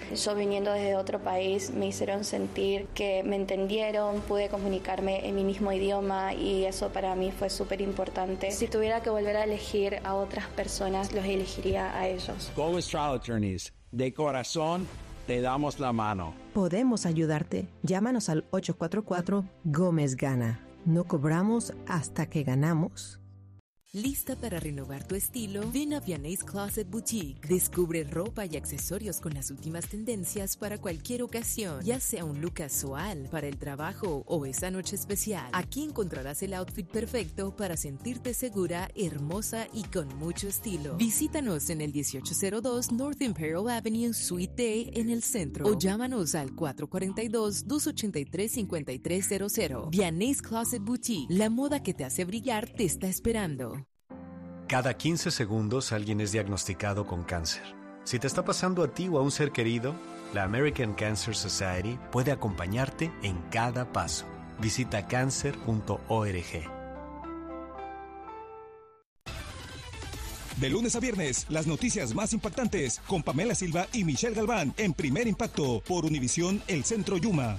Yo viniendo desde otro país me hicieron sentir que me entendieron, pude comunicarme en mi mismo idioma y eso para mí fue súper importante. Si tuviera que volver a elegir a otras personas, los elegiría a ellos. Gómez Trial Attorneys, de corazón te damos la mano. Podemos ayudarte. Llámanos al 844 Gómez Gana. No cobramos hasta que ganamos. ¿Lista para renovar tu estilo? Ven a Vianney's Closet Boutique. Descubre ropa y accesorios con las últimas tendencias para cualquier ocasión, ya sea un look casual para el trabajo o esa noche especial. Aquí encontrarás el outfit perfecto para sentirte segura, hermosa y con mucho estilo. Visítanos en el 1802 North Imperial Avenue, Suite D, en el centro, o llámanos al 442-283-5300. Vianney's Closet Boutique. La moda que te hace brillar te está esperando. Cada 15 segundos alguien es diagnosticado con cáncer. Si te está pasando a ti o a un ser querido, la American Cancer Society puede acompañarte en cada paso. Visita cancer.org. De lunes a viernes, las noticias más impactantes con Pamela Silva y Michelle Galván en Primer Impacto por Univisión El Centro Yuma.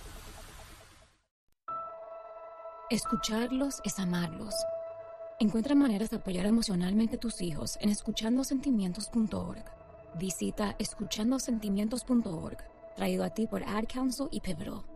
Escucharlos es amarlos. Encuentra maneras de apoyar emocionalmente a tus hijos en escuchandosentimientos.org. Visita escuchandosentimientos.org, traído a ti por Ad Council y Pivotal.